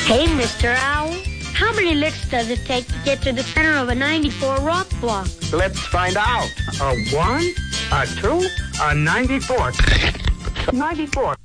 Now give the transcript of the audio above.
Hey, Mr. Owl. How many licks does it take to get to the center of a 94 rock block? Let's find out. A 1, a 2, a 94. 94.